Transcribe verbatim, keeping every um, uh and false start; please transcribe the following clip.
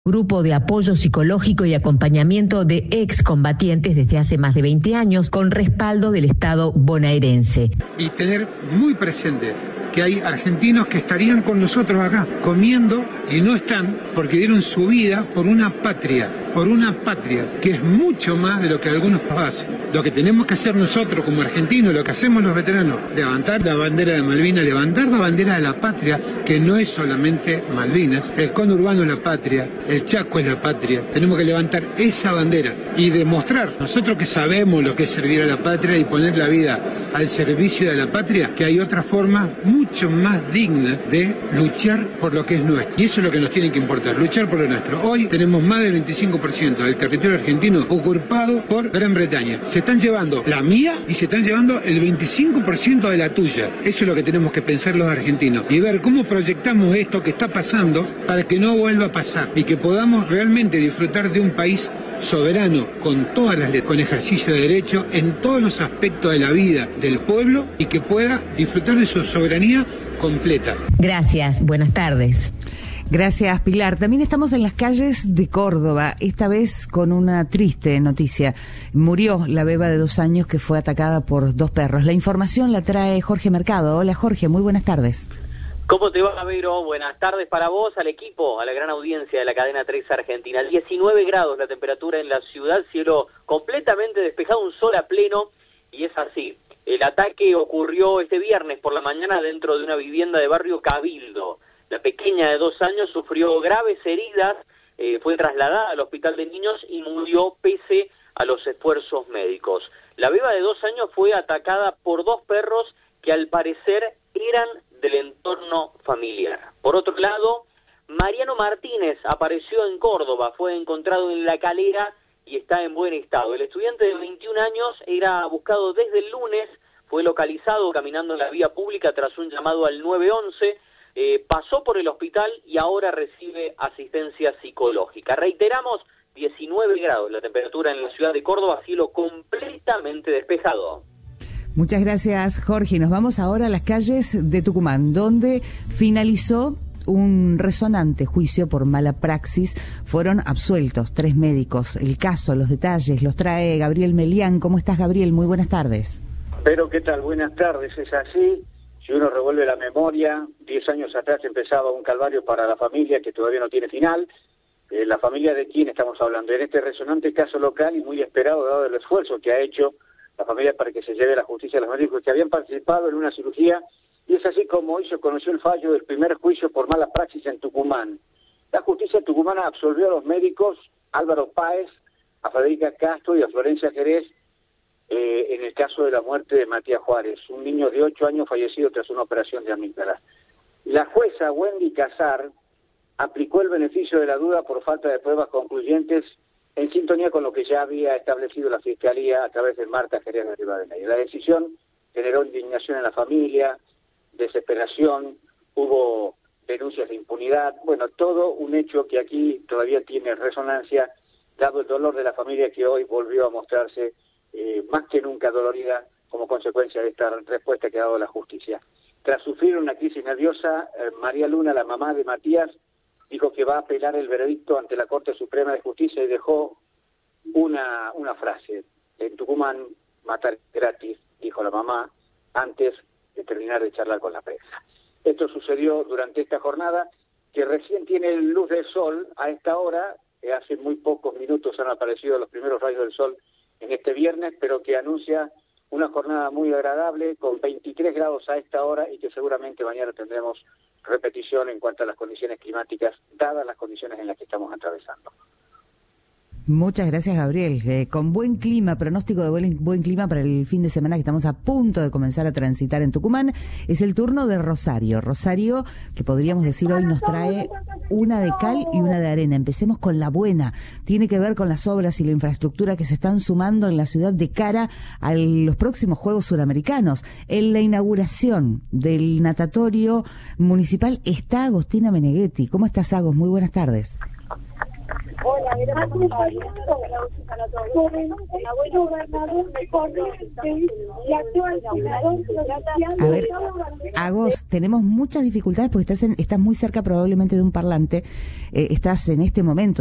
Grupo de apoyo psicológico y acompañamiento de excombatientes desde hace más de veinte años, con respaldo del Estado bonaerense. Y tener muy presente que hay argentinos que estarían con nosotros acá, comiendo, y no están porque dieron su vida por una patria, por una patria, que es mucho más de lo que algunos hacen. Lo que tenemos que hacer nosotros como argentinos, lo que hacemos los veteranos, levantar la bandera de Malvinas, levantar la bandera de la patria, que no es solamente Malvinas, el conurbano es la patria, el Chaco es la patria. Tenemos que levantar esa bandera y demostrar, nosotros que sabemos lo que es servir a la patria y poner la vida al servicio de la patria, que hay otra forma mucho más digna de luchar por lo que es nuestro. Y eso es lo que nos tiene que importar, luchar por lo nuestro. Hoy tenemos más del veinticinco por ciento del territorio argentino ocupado por Gran Bretaña. Se están llevando la mía y se están llevando el veinticinco por ciento de la tuya. Eso es lo que tenemos que pensar los argentinos y ver cómo proyectamos esto que está pasando para que no vuelva a pasar y que podamos realmente disfrutar de un país soberano, con todas las con ejercicio de derecho en todos los aspectos de la vida del pueblo y que pueda disfrutar de su soberanía completa. Gracias, buenas tardes. Gracias, Pilar. También estamos en las calles de Córdoba, esta vez con una triste noticia. Murió la beba de dos años que fue atacada por dos perros. La información la trae Jorge Mercado. Hola, Jorge, muy buenas tardes. ¿Cómo te va, Vero? Buenas tardes para vos, al equipo, a la gran audiencia de la cadena tres Argentina. diecinueve grados la temperatura en la ciudad, cielo completamente despejado, un sol a pleno, y es así. El ataque ocurrió este viernes por la mañana dentro de una vivienda de barrio Cabildo. La pequeña de dos años sufrió graves heridas, eh, fue trasladada al hospital de niños y murió pese a los esfuerzos médicos. La beba de dos años fue atacada por dos perros que al parecer eran del entorno familiar. Por otro lado, Mariano Martínez apareció en Córdoba, fue encontrado en La Calera y está en buen estado. El estudiante de veintiún años era buscado desde el lunes, fue localizado caminando en la vía pública tras un llamado al nueve once, eh, pasó por el hospital y ahora recibe asistencia psicológica. Reiteramos, diecinueve grados la temperatura en la ciudad de Córdoba, cielo completamente despejado. Muchas gracias, Jorge. Nos vamos ahora a las calles de Tucumán, donde finalizó un resonante juicio por mala praxis. Fueron absueltos tres médicos. El caso, los detalles, los trae Gabriel Melián. ¿Cómo estás, Gabriel? Muy buenas tardes. Pero, ¿qué tal? Buenas tardes. Es así. Si uno revuelve la memoria, diez años atrás empezaba un calvario para la familia que todavía no tiene final. Eh, la familia de quién estamos hablando. En este resonante caso local y muy esperado, dado el esfuerzo que ha hecho la familia para que se lleve a la justicia a los médicos que habían participado en una cirugía, y es así como hoy se conoció el fallo del primer juicio por mala praxis en Tucumán. La justicia tucumana absolvió a los médicos Álvaro Páez, a Federica Castro y a Florencia Jerez eh, en el caso de la muerte de Matías Juárez, un niño de ocho años fallecido tras una operación de amígdala. La jueza Wendy Casar aplicó el beneficio de la duda por falta de pruebas concluyentes, en sintonía con lo que ya había establecido la Fiscalía a través del Marta Jerez de Rivadeneira. La decisión generó indignación en la familia, desesperación, hubo denuncias de impunidad, bueno, todo un hecho que aquí todavía tiene resonancia, dado el dolor de la familia que hoy volvió a mostrarse eh, más que nunca dolorida como consecuencia de esta respuesta que ha dado la justicia. Tras sufrir una crisis nerviosa, eh, María Luna, la mamá de Matías, dijo que va a apelar el veredicto ante la Corte Suprema de Justicia y dejó una, una frase. En Tucumán, matar gratis, dijo la mamá, antes de terminar de charlar con la prensa. Esto sucedió durante esta jornada, que recién tiene luz del sol a esta hora, eh, hace muy pocos minutos han aparecido los primeros rayos del sol en este viernes, pero que anuncia una jornada muy agradable, con veintitrés grados a esta hora y que seguramente mañana tendremos repetición en cuanto a las condiciones climáticas, dadas las condiciones en las que estamos atravesando. Muchas gracias, Gabriel. Eh, con buen clima, pronóstico de buen, buen clima para el fin de semana que estamos a punto de comenzar a transitar en Tucumán, es el turno de Rosario. Rosario, que podríamos decir hoy nos trae una de cal y una de arena. Empecemos con la buena. Tiene que ver con las obras y la infraestructura que se están sumando en la ciudad de cara a los próximos Juegos Suramericanos. En la inauguración del natatorio municipal está Agostina Meneghetti. ¿Cómo estás, Agos? Muy buenas tardes. Hola. A ver, Agos, tenemos muchas dificultades porque estás, en, estás muy cerca probablemente de un parlante, eh, estás en este momento